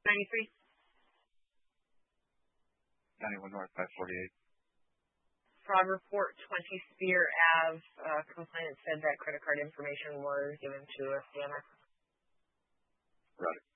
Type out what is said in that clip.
93. 91 North, 548. Fraud report 20 Spear Ave. Complainant said that credit card information was given to a scammer. Right.